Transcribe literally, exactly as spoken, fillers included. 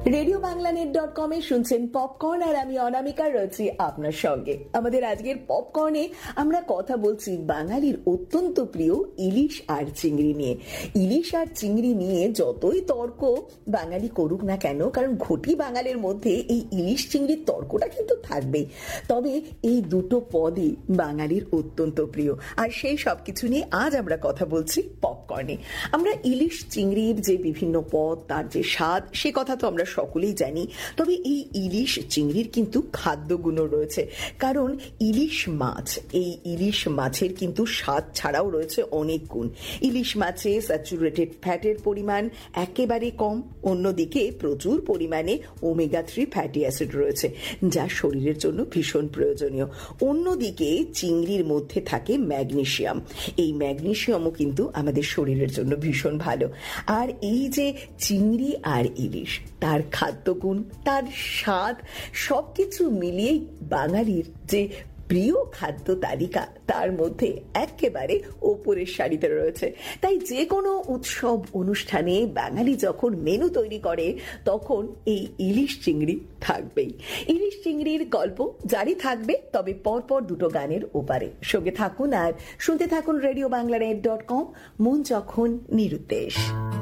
Radio Bangla net dot com এ শুনছেন popcorn, আর আমি অনামিকা রয়েছি আপনার সঙ্গে। আমাদের আজকের পপকর্নে আমরা কথা বলছি বাঙালির অত্যন্ত প্রিয় ইলিশ আর চিংড়ি নিয়ে। ইলিশ আর চিংড়ি নিয়ে যতই তর্ক বাঙালি করুক না কেন, কারণ ঘটি বাঙালির মধ্যে এই ইলিশ চিংড়ির তর্কটা কিন্তু থাকবেই, তবে এই দুটো পদই বাঙালির অত্যন্ত প্রিয়। আর সেই সব কিছু নিয়ে আজ আমরা কথা বলছি পপকর্নে। আমরা ইলিশ চিংড়ির যে বিভিন্ন পদ, তার যে স্বাদ, সে কথা তো আমরা সকলেই জানি, তবে এই ইলিশ চিংড়ির কিন্তু খাদ্যগুণও রয়েছে। কারণ ইলিশ মাছ, এই ইলিশ মাছের কিন্তু স্বাদ ছাড়াও রয়েছে অনেক গুণ। ইলিশ মাছে স্যাচুরেটেড ফ্যাটের পরিমাণ একেবারে কম, অন্যদিকে প্রচুর পরিমাণে ওমেগা থ্রি ফ্যাটি অ্যাসিড রয়েছে, যা শরীরের জন্য ভীষণ প্রয়োজনীয়। অন্যদিকে চিংড়ির মধ্যে থাকে ম্যাগনেসিয়াম, এই ম্যাগনেসিয়ামও কিন্তু আমাদের শরীরের জন্য ভীষণ ভালো। আর এই যে চিংড়ি আর ইলিশ, তার খাদ্যগুণ, তার স্বাদ, সবকিছু মিলিয়েই বাঙালির যে প্রিয় খাদ্য তালিকা, তার মধ্যে একেবারে ওপরের সারিতে রয়েছে। তাই যে কোনো উৎসব অনুষ্ঠানে বাঙালি যখন মেনু তৈরি করে, তখন এই ইলিশ চিংড়ি থাকবেই। ইলিশ চিংড়ির গল্প জারি থাকবে, তবে পরপর দুটো গানের ওপারে। সঙ্গে থাকুন আর শুনতে থাকুন radio Bangla net dot com, মন যখন নিরুদ্দেশ।